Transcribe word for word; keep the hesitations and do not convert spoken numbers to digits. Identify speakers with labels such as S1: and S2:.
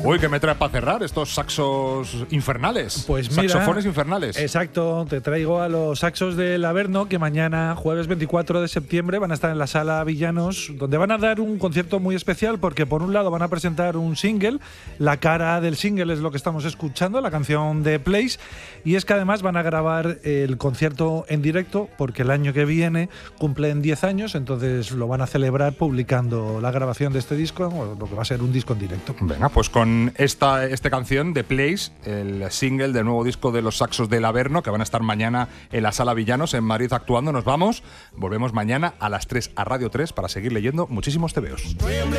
S1: Uy, ¿qué me traes para cerrar estos saxos infernales?
S2: Pues mira,
S1: saxofones infernales.
S2: Exacto, te traigo a los saxos del Averno, que mañana, jueves veinticuatro de septiembre, van a estar en la Sala Villanos, donde van a dar un concierto muy especial, porque por un lado van a presentar un single, la cara del single es lo que estamos escuchando, la canción de Place, y es que además van a grabar el concierto en directo, porque el año que viene cumplen diez años, entonces lo van a celebrar publicando la grabación de este disco, o lo que va a ser un disco en directo.
S1: Venga, pues con esta, esta canción de Place, el single del nuevo disco de los saxos del Averno, que van a estar mañana en la Sala Villanos en Madrid actuando, nos vamos. Volvemos mañana a las tres a Radio tres para seguir leyendo muchísimos tebeos.